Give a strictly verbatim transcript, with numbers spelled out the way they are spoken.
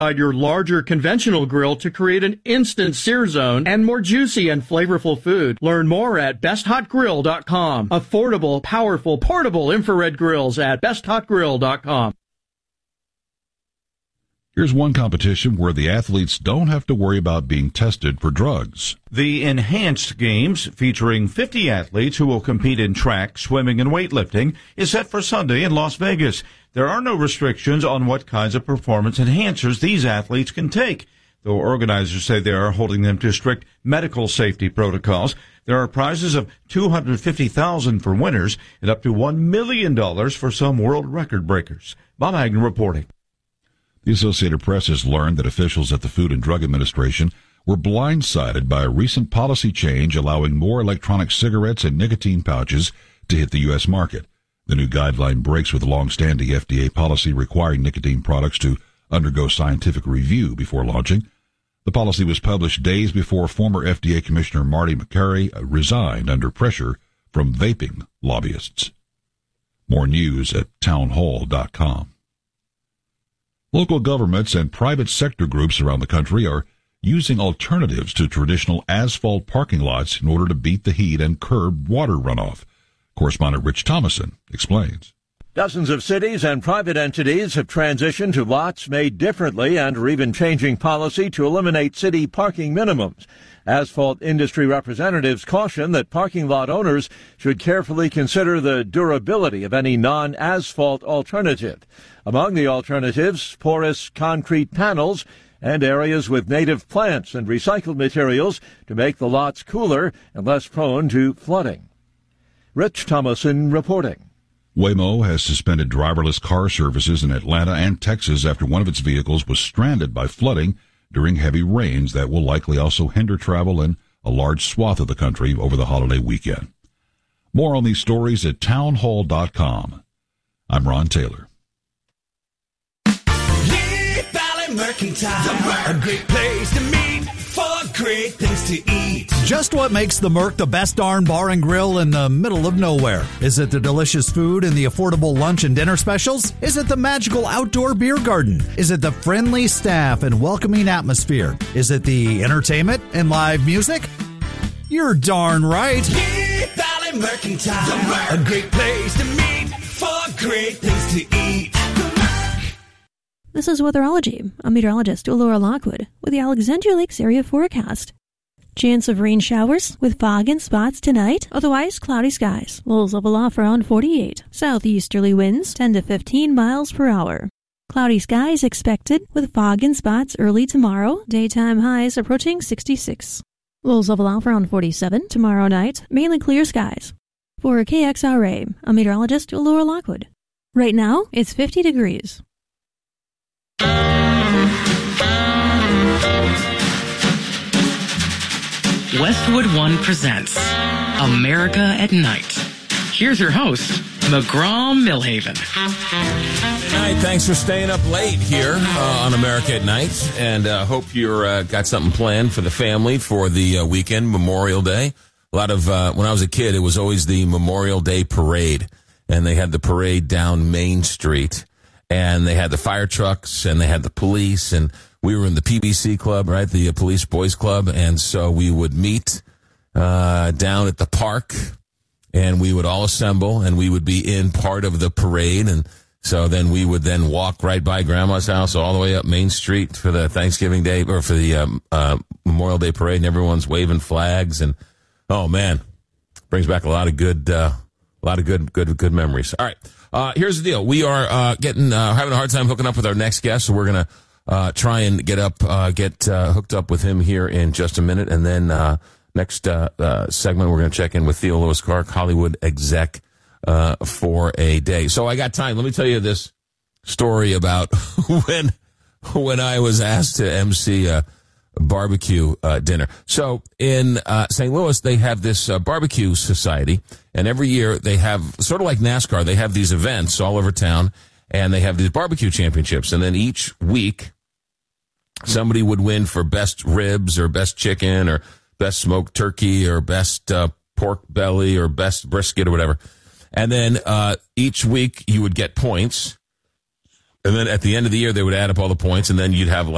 your larger conventional grill to create an instant sear zone and more juicy and flavorful food. Learn more at best hot grill dot com. Affordable, powerful, portable infrared grills at best hot grill dot com. Here's one competition where the athletes don't have to worry about being tested for drugs. The Enhanced Games, featuring fifty athletes who will compete in track, swimming, and weightlifting, is set for Sunday in Las Vegas. There are no restrictions on what kinds of performance enhancers these athletes can take, though organizers say they are holding them to strict medical safety protocols. There are prizes of two hundred fifty thousand dollars for winners and up to one million dollars for some world record breakers. Bob Agnew reporting. The Associated Press has learned that officials at the Food and Drug Administration were blindsided by a recent policy change allowing more electronic cigarettes and nicotine pouches to hit the U S market. The new guideline breaks with long-standing F D A policy requiring nicotine products to undergo scientific review before launching. The policy was published days before former F D A Commissioner Marty Makary resigned under pressure from vaping lobbyists. More news at townhall dot com. Local governments and private sector groups around the country are using alternatives to traditional asphalt parking lots in order to beat the heat and curb water runoff. Correspondent Rich Thomason explains. Dozens of cities and private entities have transitioned to lots made differently and are even changing policy to eliminate city parking minimums. Asphalt industry representatives caution that parking lot owners should carefully consider the durability of any non-asphalt alternative. Among the alternatives, porous concrete panels and areas with native plants and recycled materials to make the lots cooler and less prone to flooding. Rich Thomason reporting. Waymo has suspended driverless car services in Atlanta and Texas after one of its vehicles was stranded by flooding during heavy rains that will likely also hinder travel in a large swath of the country over the holiday weekend. More on these stories at townhall dot com. I'm Ron Taylor. Lee Valley Mercantile, a great place to meet for great things to eat. Just what makes the Merc the best darn bar and grill in the middle of nowhere? Is it the delicious food and the affordable lunch and dinner specials? Is it the magical outdoor beer garden? Is it the friendly staff and welcoming atmosphere? Is it the entertainment and live music? You're darn right. Lee Valley Mercantile, a great place to meet for great things to eat. This is Weatherology. I'm meteorologist Laura Lockwood with the Alexandria Lakes area forecast. Chance of rain showers with fog and spots tonight, otherwise cloudy skies. Lows level off around forty-eight. Southeasterly winds ten to fifteen miles per hour. Cloudy skies expected with fog and spots early tomorrow. Daytime highs approaching sixty-six. Lows level off around forty-seven. Tomorrow night, mainly clear skies. For K X R A, I'm meteorologist Laura Lockwood. Right now, it's fifty degrees. Westwood One presents America at Night. Here's your host, McGraw Millhaven. Good night. Thanks for staying up late here uh, on America at Night, and uh, hope you're uh, got something planned for the family for the uh, weekend, Memorial Day. A lot of uh, when I was a kid, it was always the Memorial Day parade, and they had the parade down Main Street, and they had the fire trucks, and they had the police, and we were in the P B C club, right, the uh, Police Boys Club, and so we would meet uh, down at the park, and we would all assemble, and we would be in part of the parade, and so then we would then walk right by Grandma's house all the way up Main Street for the Thanksgiving Day, or for the um, uh, Memorial Day parade, and everyone's waving flags, and oh man, brings back a lot of good, uh, a lot of good, good, good memories. All right, uh, here's the deal: we are uh, getting uh, having a hard time hooking up with our next guest, so we're gonna uh, try and get up, uh, get uh, hooked up with him here in just a minute, and then uh, next uh, uh, segment we're gonna check in with Theo Lewis Clark, Hollywood exec, uh, for a day. So I got time. Let me tell you this story about when when I was asked to emcee a barbecue uh, dinner. So in uh, Saint Louis, they have this uh, barbecue society, and every year they have, sort of like NASCAR, they have these events all over town, and they have these barbecue championships. And then each week, somebody would win for best ribs or best chicken or best smoked turkey or best uh, pork belly or best brisket or whatever. And then uh, each week you would get points. And then at the end of the year, they would add up all the points, and then you'd have